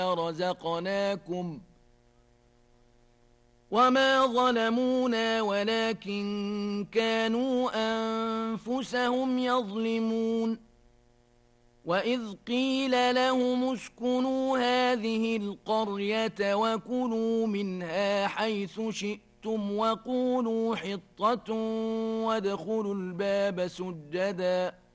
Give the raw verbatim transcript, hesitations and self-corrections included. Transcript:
رزقناكم وما ظلمونا ولكن كانوا أنفسهم يظلمون وإذ قيل لهم اسكنوا هذه القرية وكلوا منها حيث شئتم وقولوا حطة وادخلوا الباب سجداً